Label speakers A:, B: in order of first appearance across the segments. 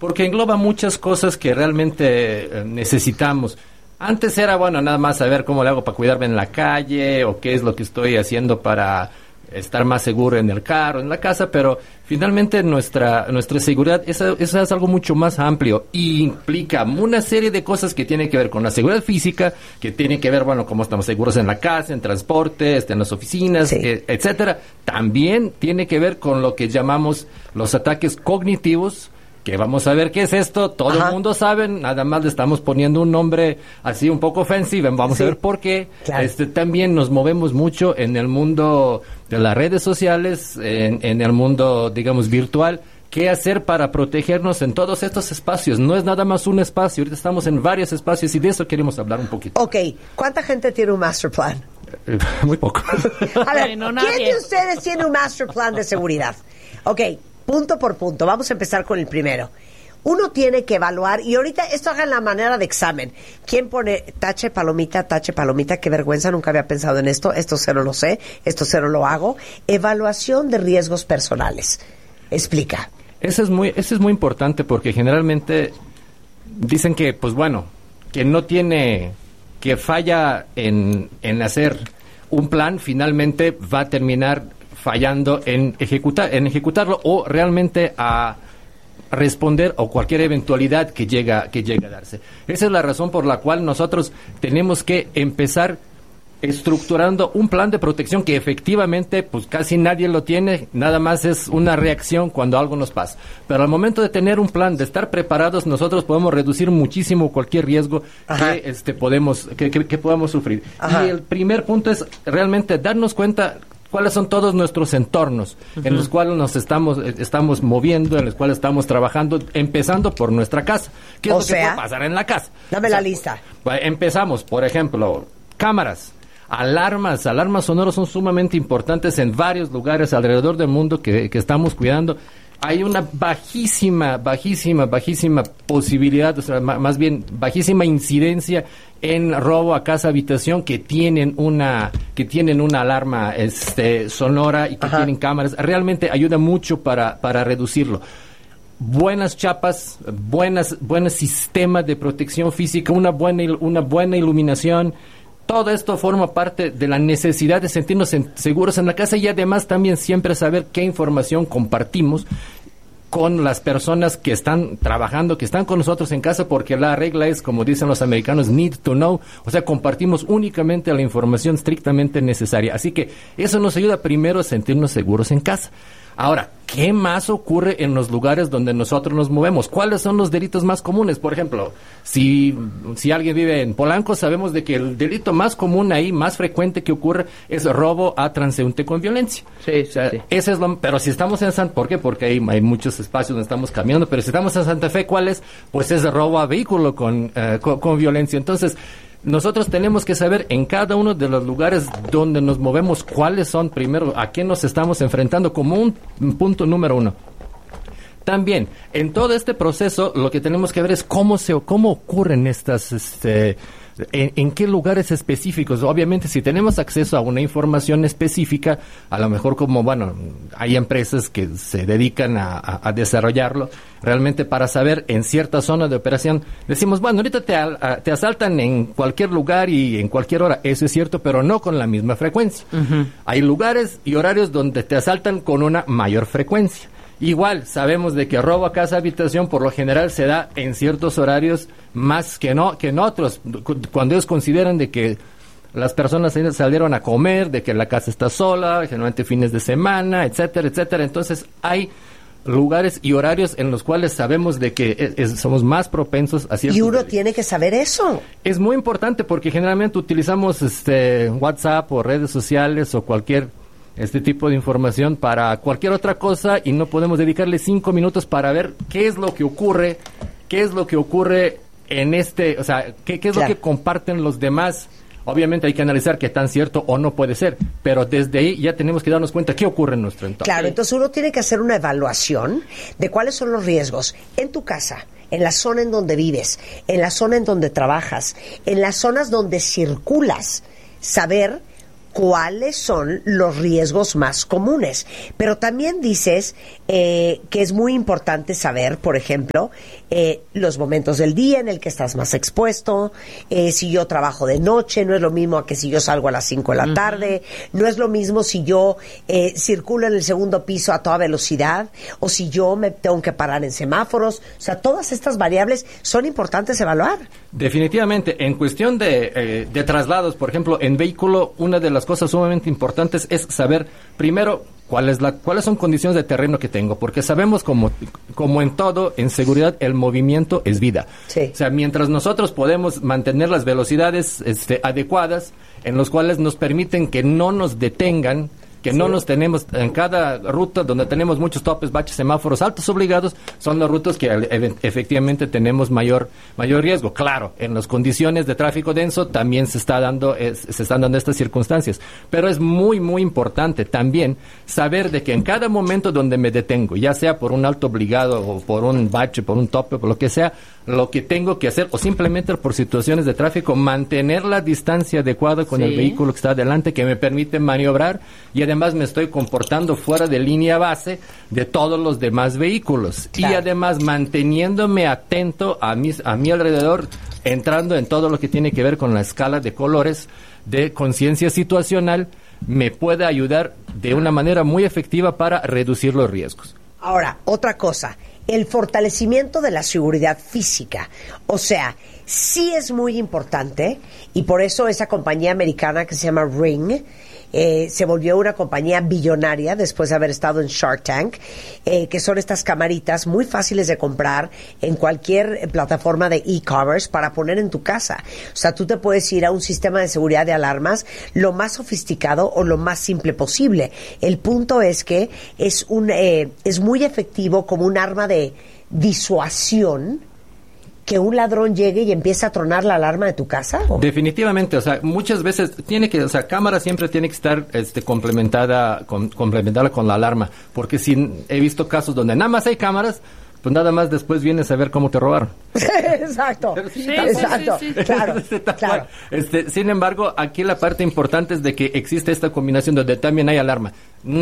A: porque engloba muchas cosas que realmente necesitamos. Antes era, bueno, nada más saber cómo le hago para cuidarme en la calle, o qué es lo que estoy haciendo para estar más seguro en el carro, en la casa, pero finalmente nuestra seguridad eso es algo mucho más amplio y implica una serie de cosas que tienen que ver con la seguridad física, que tienen que ver, bueno, cómo estamos seguros en la casa, en transporte, en las oficinas,
B: Sí.
A: Etcétera. También tiene que ver con lo que llamamos los ataques cognitivos, que vamos a ver qué es esto, todo
B: Ajá.
A: el mundo sabe, nada más le estamos poniendo un nombre así un poco offensive, vamos
B: Sí.
A: a ver por qué.
B: Claro.
A: También nos movemos mucho en el mundo de las redes sociales, en el mundo, digamos, virtual. ¿Qué hacer para protegernos en todos estos espacios? No es nada más un espacio, ahorita estamos en varios espacios y de eso queremos hablar un poquito.
B: Ok, ¿cuánta gente tiene un master plan?
A: Muy poco.
B: A ver,
C: Bueno,
B: ¿quién
C: nadie.
B: de ustedes tiene un master plan de seguridad? Ok, punto por punto. Vamos a empezar con el primero. Uno tiene que evaluar, y ahorita esto haga en la manera de examen. ¿Quién pone tache, palomita, qué vergüenza, nunca había pensado en esto cero lo sé, esto cero lo hago? Evaluación de riesgos personales. Explica.
A: Eso es muy importante porque generalmente dicen que, pues bueno, que no tiene, que falla en hacer un plan, finalmente va a terminar fallando en ejecutarlo o realmente a responder a cualquier eventualidad que llega a darse. Esa es la razón por la cual nosotros tenemos que empezar estructurando un plan de protección que efectivamente pues casi nadie lo tiene, nada más es una reacción cuando algo nos pasa. Pero al momento de tener un plan, de estar preparados, nosotros podemos reducir muchísimo cualquier riesgo
B: Ajá.
A: que podamos sufrir.
B: Ajá.
A: Y el primer punto es realmente darnos cuenta cuáles son todos nuestros entornos en los cuales nos estamos moviendo, en los cuales estamos trabajando, empezando por nuestra casa. ¿Qué es
B: O
A: lo que
B: sea,
A: puede pasar en la casa?
B: dame la lista.
A: Empezamos, por ejemplo, cámaras. Alarmas sonoras son sumamente importantes en varios lugares alrededor del mundo que estamos cuidando. Hay una bajísima posibilidad, o sea, más bien bajísima incidencia en robo a casa habitación que tienen una alarma sonora y que
B: Ajá.
A: tienen cámaras. Realmente ayuda mucho para reducirlo. Buenas chapas, buenos sistemas de protección física, una buena iluminación. Todo esto forma parte de la necesidad de sentirnos seguros en la casa y además también siempre saber qué información compartimos con las personas que están trabajando, que están con nosotros en casa, porque la regla es, como dicen los americanos, need to know, o sea, compartimos únicamente la información estrictamente necesaria. Así que eso nos ayuda primero a sentirnos seguros en casa. Ahora, ¿qué más ocurre en los lugares donde nosotros nos movemos? ¿Cuáles son los delitos más comunes? Por ejemplo, si alguien vive en Polanco, sabemos de que el delito más común ahí, más frecuente que ocurre, es robo a transeúnte con violencia.
D: Sí,
A: O sea,
D: sí.
A: ese es pero si estamos en ¿por qué? Porque hay muchos espacios donde estamos caminando, pero si estamos en Santa Fe, ¿cuál es? Pues es robo a vehículo con violencia. Entonces, nosotros tenemos que saber en cada uno de los lugares donde nos movemos cuáles son, primero, a qué nos estamos enfrentando como un punto número uno. También, en todo este proceso, lo que tenemos que ver es cómo ocurren estas, en qué lugares específicos. Obviamente, si tenemos acceso a una información específica, a lo mejor hay empresas que se dedican a desarrollarlo, realmente para saber en cierta zona de operación, decimos, bueno, ahorita te asaltan en cualquier lugar y en cualquier hora, eso es cierto, pero no con la misma frecuencia. Uh-huh. Hay lugares y horarios donde te asaltan con una mayor frecuencia. Igual, sabemos de que robo a casa habitación por lo general se da en ciertos horarios más que en otros, cuando ellos consideran de que las personas salieron a comer, de que la casa está sola, generalmente fines de semana, etcétera, etcétera. Entonces, hay lugares y horarios en los cuales sabemos de que somos más propensos a ciertos
B: Y uno
A: delitos.
B: tiene que saber eso.
A: Es muy importante porque generalmente utilizamos WhatsApp o redes sociales o cualquier este tipo de información para cualquier otra cosa y no podemos dedicarle 5 minutos para ver qué es lo que ocurre en o sea, qué es lo que comparten los demás. Obviamente hay que analizar qué tan cierto o no puede ser, pero desde ahí ya tenemos que darnos cuenta qué ocurre en nuestro entorno.
B: Claro, entonces uno tiene que hacer una evaluación de cuáles son los riesgos en tu casa, en la zona en donde vives, en la zona en donde trabajas, en las zonas donde circulas, saber cuáles son los riesgos más comunes. Pero también dices que es muy importante saber, por ejemplo, los momentos del día en el que estás más expuesto, si yo trabajo de noche, no es lo mismo a que si yo salgo a las 5 de la tarde, no es lo mismo si yo circulo en el segundo piso a toda velocidad, o si yo me tengo que parar en semáforos. O sea, todas estas variables son importantes evaluar.
A: Definitivamente, en cuestión de traslados, por ejemplo, en vehículo, una de las cosas sumamente importantes es saber, primero, cuáles son condiciones de terreno que tengo, porque sabemos como en todo, en seguridad, el movimiento es vida.
B: Sí.
A: O sea, mientras nosotros podemos mantener las velocidades adecuadas, en los cuales nos permiten que no nos detengan, que no nos tenemos en cada ruta donde tenemos muchos topes, baches, semáforos altos obligados, son las rutas que efectivamente tenemos mayor riesgo. Claro, en las condiciones de tráfico denso también se están dando estas circunstancias, pero es muy, muy importante también saber de que en cada momento donde me detengo, ya sea por un alto obligado o por un bache, por un tope, por lo que sea, lo que tengo que hacer, o simplemente por situaciones de tráfico, mantener la distancia adecuada con el vehículo que está adelante, que me permite maniobrar, y además me estoy comportando fuera de línea base de todos los demás vehículos. Claro. Y además manteniéndome atento a mi alrededor, entrando en todo lo que tiene que ver con la escala de colores de conciencia situacional, me puede ayudar de una manera muy efectiva para reducir los riesgos.
B: Ahora, otra cosa, el fortalecimiento de la seguridad física. O sea, sí es muy importante, y por eso esa compañía americana que se llama Ring se volvió una compañía billonaria después de haber estado en Shark Tank, que son estas camaritas muy fáciles de comprar en cualquier plataforma de e-commerce para poner en tu casa. O sea, tú te puedes ir a un sistema de seguridad de alarmas lo más sofisticado o lo más simple posible. El punto es que es muy efectivo como un arma de disuasión que un ladrón llegue y empiece a tronar la alarma de tu casa. ¿O?
A: Definitivamente, o sea, muchas veces cámara siempre tiene que estar complementada con la alarma, porque he visto casos donde nada más hay cámaras, pues nada más después vienes a ver cómo te robaron.
B: Exacto. Exacto. Sí. Claro.
A: Sin embargo, aquí la parte importante es de que existe esta combinación donde también hay alarma.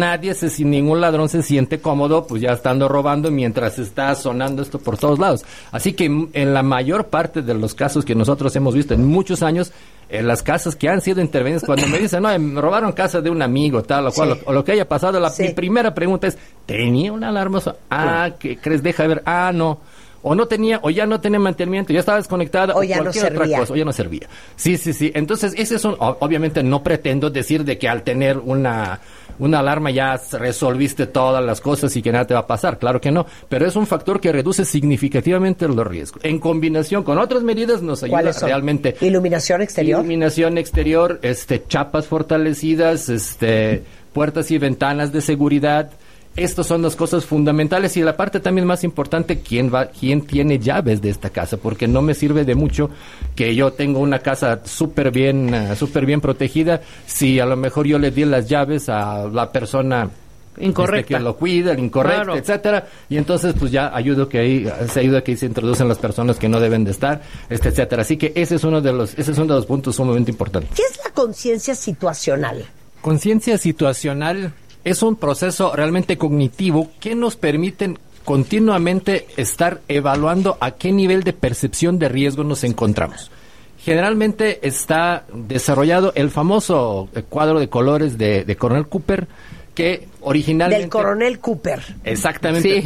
A: Ningún ladrón se siente cómodo, pues ya estando robando mientras está sonando esto por todos lados. Así que en la mayor parte de los casos que nosotros hemos visto en muchos años, en las casas que han sido intervenidas, cuando me dicen, no, me robaron casa de un amigo, tal o cual, o lo que haya pasado, mi primera pregunta es, ¿tenía una alarma? ¿Qué crees? Deja ver. No. O no tenía, o ya no tenía mantenimiento, ya estaba desconectada, o
B: ya
A: cualquier
B: otra
A: cosa, o ya no servía. Sí. Entonces, obviamente no pretendo decir de que al tener una alarma ya resolviste todas las cosas y que nada te va a pasar, claro que no, pero es un factor que reduce significativamente los riesgos. En combinación con otras medidas nos ayuda realmente.
B: Iluminación exterior,
A: chapas fortalecidas, puertas y ventanas de seguridad. Estas son las cosas fundamentales, y la parte también más importante, ¿quién tiene llaves de esta casa? Porque no me sirve de mucho que yo tenga una casa súper bien protegida si a lo mejor yo le di las llaves a la persona incorrecta, que lo cuida, el incorrecto, claro, etcétera, y entonces pues ya ayuda que ahí se introducen las personas que no deben de estar, etcétera. Así que ese es uno de los puntos sumamente importantes.
B: ¿Qué es la conciencia situacional?
A: Conciencia situacional es un proceso realmente cognitivo que nos permite continuamente estar evaluando a qué nivel de percepción de riesgo nos encontramos. Generalmente está desarrollado el famoso cuadro de colores de Coronel Cooper, que originalmente...
B: Del Coronel Cooper.
A: Exactamente. Sí.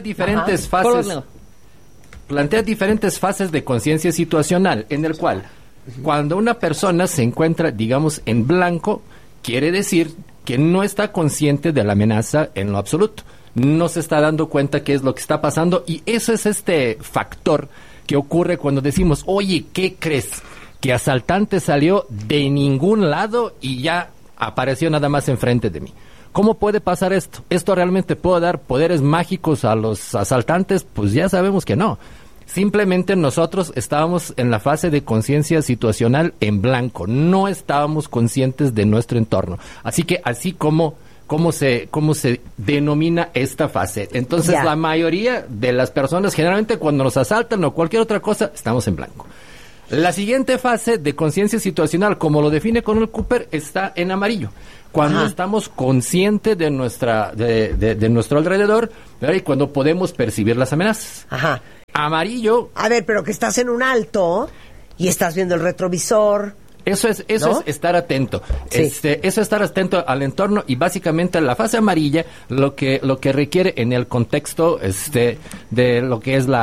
A: Plantea diferentes fases de conciencia situacional, en el cual cuando una persona se encuentra, digamos, en blanco, quiere decir que no está consciente de la amenaza en lo absoluto. No se está dando cuenta qué es lo que está pasando, y eso es este factor que ocurre cuando decimos, oye, ¿qué crees? Que asaltante salió de ningún lado y ya apareció nada más enfrente de mí. ¿Cómo puede pasar esto? ¿Esto realmente puede dar poderes mágicos a los asaltantes? Pues ya sabemos que no. Simplemente nosotros estábamos en la fase de conciencia situacional en blanco, no estábamos conscientes de nuestro entorno. Así que así como se denomina esta fase. Entonces, la mayoría de las personas, generalmente cuando nos asaltan o cualquier otra cosa, estamos en blanco. La siguiente fase de conciencia situacional, como lo define Coronel Cooper, está en amarillo. Cuando estamos conscientes de de nuestro alrededor, ¿verdad? Y cuando podemos percibir las amenazas.
B: Ajá.
A: Amarillo.
B: A ver, pero que estás en un alto y estás viendo el retrovisor.
A: Eso es estar atento.
B: Sí.
A: Eso es estar atento al entorno, y básicamente la fase amarilla lo que requiere en el contexto de lo que es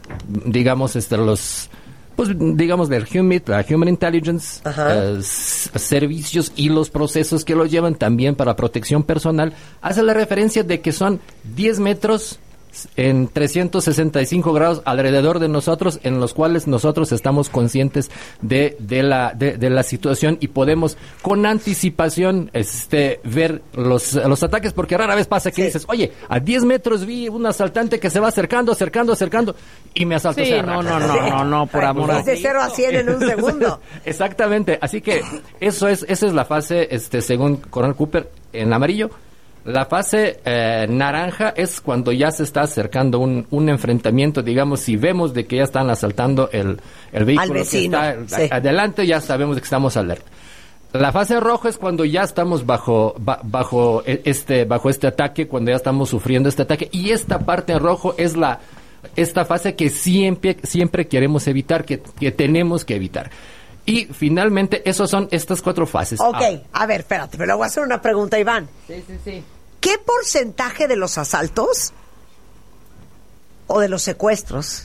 A: del Human Intelligence, servicios y los procesos que los llevan también para protección personal, hace la referencia de que son 10 metros en 365 grados alrededor de nosotros, en los cuales nosotros estamos conscientes de la situación y podemos con anticipación ver los ataques, porque rara vez pasa que dices, oye, a 10 metros vi un asaltante que se va acercando y me asaltó.
C: Sí, no, por amor a Dios.
B: De 0 a 100 en un segundo.
A: Exactamente, así que esa es la fase, según Coronel Cooper, en amarillo. La fase naranja es cuando ya se está acercando un enfrentamiento, digamos, si vemos de que ya están asaltando el vehículo que está adelante, ya sabemos de que estamos alerta. La fase roja es cuando ya estamos bajo este ataque, cuando ya estamos sufriendo este ataque, y esta parte en rojo es esta fase que siempre queremos evitar, que tenemos que evitar. Y finalmente, esos son estas 4 fases.
B: Ok, a ver, espérate, pero voy a hacer una pregunta, Iván.
C: Sí.
B: ¿Qué porcentaje de los asaltos o de los secuestros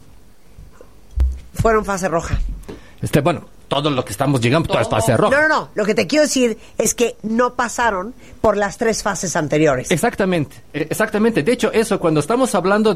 B: fueron fase roja?
A: Todo lo que estamos llegando es fase roja.
B: No. Lo que te quiero decir es que no pasaron por las 3 fases anteriores.
A: Exactamente. De hecho, cuando estamos hablando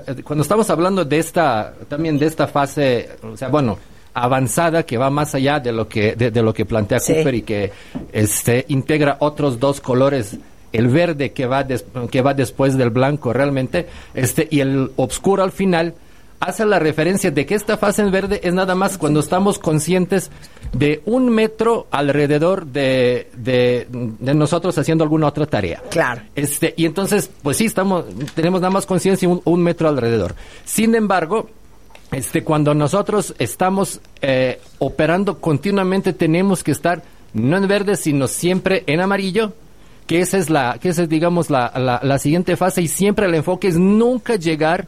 A: de esta fase, avanzada, que va más allá de lo que plantea Cooper, y que integra otros 2 colores, el verde que va después del blanco realmente, y el oscuro al final, hace la referencia de que esta fase en verde es nada más cuando estamos conscientes de 1 metro alrededor de nosotros haciendo alguna otra tarea.
B: Claro.
A: Y entonces, pues sí, tenemos nada más conciencia 1 metro alrededor. Sin embargo, cuando nosotros estamos operando continuamente, tenemos que estar no en verde, sino siempre en amarillo, que esa es la siguiente fase, y siempre el enfoque es nunca llegar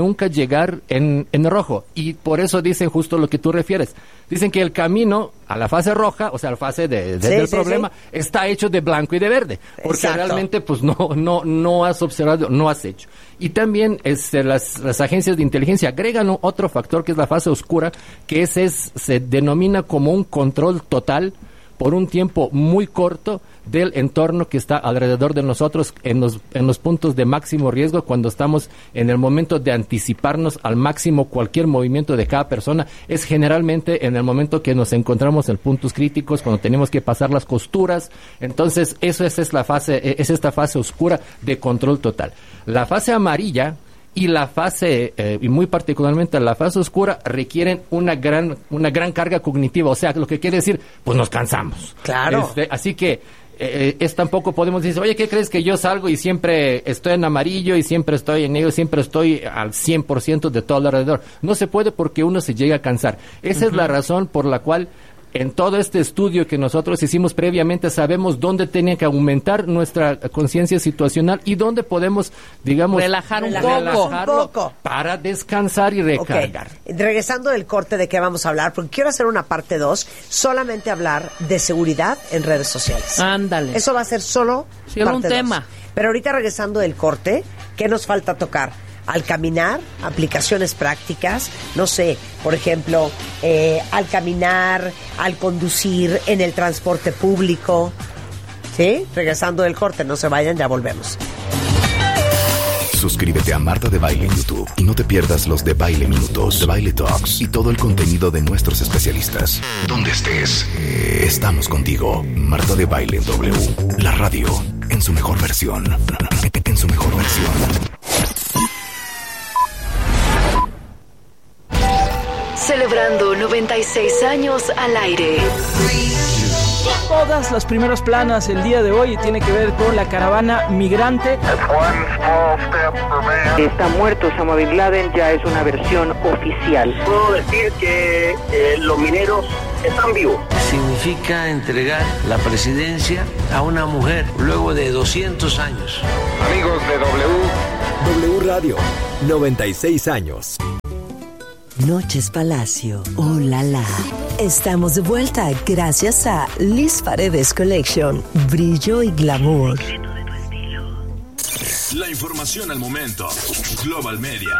A: en rojo. Y por eso dicen justo lo que tú refieres. Dicen que el camino a la fase roja, o sea, la fase del problema, está hecho de blanco y de verde. Porque realmente, pues, no has observado, no has hecho. Y también las agencias de inteligencia agregan otro factor, que es la fase oscura, que se denomina como un control total por un tiempo muy corto del entorno que está alrededor de nosotros en los puntos de máximo riesgo, cuando estamos en el momento de anticiparnos al máximo cualquier movimiento de cada persona. Es generalmente en el momento que nos encontramos en puntos críticos, cuando tenemos que pasar las costuras. Entonces, es esta fase oscura de control total. La fase amarilla y la fase, y muy particularmente la fase oscura, requieren una gran carga cognitiva. O sea, lo que quiere decir, pues nos cansamos.
B: Claro.
A: Así que tampoco podemos decir, oye, ¿qué crees que yo salgo y siempre estoy en amarillo y siempre estoy en negro, siempre estoy al 100% de todo alrededor? No se puede, porque uno se llega a cansar. Esa es la razón por la cual en todo este estudio que nosotros hicimos previamente, sabemos dónde tiene que aumentar nuestra conciencia situacional y dónde podemos, digamos,
C: relajar un poco
A: para descansar y recargar.
B: Okay. Regresando del corte, ¿de qué vamos a hablar? Porque quiero hacer una parte 2, solamente hablar de seguridad en redes sociales.
C: Ándale.
B: Eso va a ser solo parte
C: un
B: 2.
C: tema.
B: Pero ahorita, regresando del corte, ¿qué nos falta tocar? Al caminar, aplicaciones prácticas, no sé, por ejemplo, al caminar, al conducir, en el transporte público. ¿Sí? Regresando del corte, no se vayan, ya volvemos.
D: Suscríbete a Marta de Baile en YouTube y no te pierdas los de Baile Minutos, de Baile Talks y todo el contenido de nuestros especialistas. Donde estés, estamos contigo. Marta de Baile en W, la radio en su mejor versión. En su mejor versión.
E: Celebrando 96 años al aire. todas las primeras planas el día de hoy y tiene que ver con la caravana migrante.
F: Está muerto Osama Bin Laden, ya es una versión oficial.
G: Puedo decir que los mineros están vivos.
H: Significa entregar la presidencia a una mujer luego de 200 años.
I: Amigos de W Radio, 96 años.
J: Noches Palacio, oh la la. Estamos de vuelta gracias a Liz Paredes Collection, brillo y glamour.
D: La información al momento. Global Media.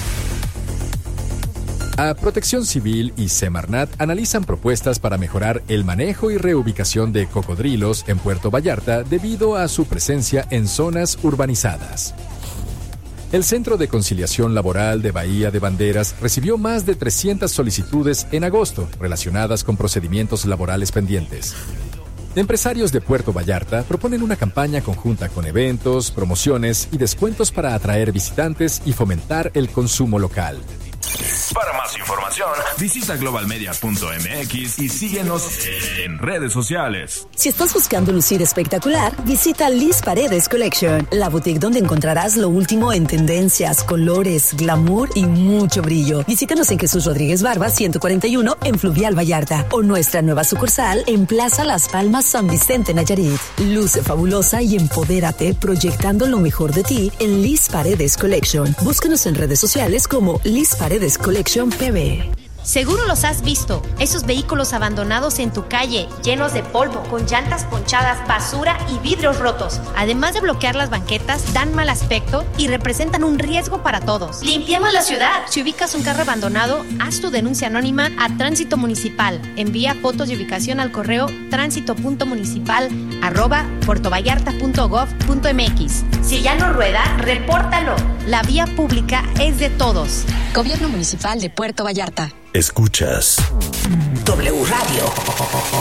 K: A Protección Civil y Semarnat analizan propuestas para mejorar el manejo y reubicación de cocodrilos en Puerto Vallarta debido a su presencia en zonas urbanizadas. El Centro de Conciliación Laboral de Bahía de Banderas recibió más de 300 solicitudes en agosto relacionadas con procedimientos laborales pendientes. Empresarios de Puerto Vallarta proponen una campaña conjunta con eventos, promociones y descuentos para atraer visitantes y fomentar el consumo local.
D: Para más información, visita globalmedia.mx y síguenos en redes sociales.
J: Si estás buscando lucir espectacular, visita Liz Paredes Collection, la boutique donde encontrarás lo último en tendencias, colores, glamour y mucho brillo. Visítanos en Jesús Rodríguez Barba 141 en Fluvial Vallarta o nuestra nueva sucursal en Plaza Las Palmas San Vicente Nayarit. Luce fabulosa y empodérate proyectando lo mejor de ti en Liz Paredes Collection. Búscanos en redes sociales como Liz Paredes Collection PB.
L: Seguro los has visto, esos vehículos abandonados en tu calle, llenos de polvo, con llantas ponchadas, basura y vidrios rotos. Además de bloquear las banquetas, dan mal aspecto y representan un riesgo para todos. ¡Limpiemos la ciudad! Si ubicas un carro abandonado, haz tu denuncia anónima a Tránsito Municipal. Envía fotos de ubicación al correo tránsito.municipal@puertovallarta.gov.mx. Si ya no rueda, repórtalo. La vía pública es de todos.
J: Gobierno Municipal de Puerto Vallarta.
D: Escuchas
J: W Radio.